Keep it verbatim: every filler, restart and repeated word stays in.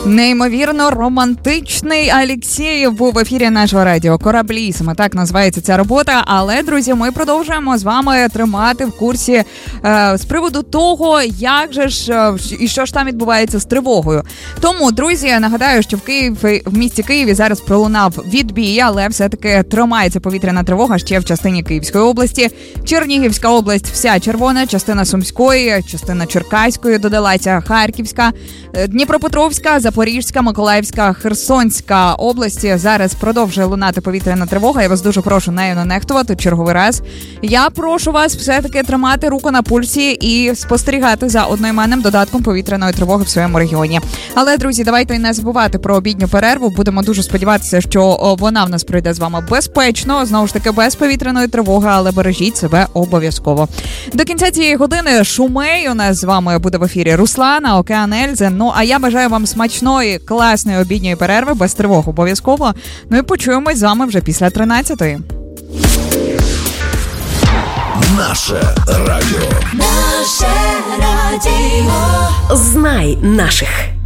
Неймовірно романтичний Алєксєєв був в ефірі нашого радіо «Кораблі». Саме так називається ця робота. Але, друзі, ми продовжуємо з вами тримати в курсі е, з приводу того, як же ж е, і що ж там відбувається з тривогою. Тому, друзі, я нагадаю, що в Києві, в місті Києві зараз пролунав відбій, але все-таки тримається повітряна тривога ще в частині Київської області. Чернігівська область вся червона, частина Сумської, частина Черкаської додалася, Харківська, Дніпропетровська, Запорізька, Миколаївська, Херсонська області. Зараз продовжує лунати повітряна тривога. Я вас дуже прошу нею не нехтувати черговий раз. Я прошу вас все-таки тримати руку на пульсі і спостерігати за одноіменним додатком повітряної тривоги в своєму регіоні. Але, друзі, давайте не забувати про обідню перерву. Будемо дуже сподіватися, що вона в нас пройде з вами безпечно. Знову ж таки, без повітряної тривоги, але бережіть себе обов'язково. До кінця цієї години Шумей у нас з вами буде в ефірі Руслана, Океан Ельзи. Ну, а я бажаю вам смачної, класної обідньої перерви, без тривог обов'язково. Ну і почуємось з вами вже після тринадцятої. Наше радіо. Наше радіо. Знай наших.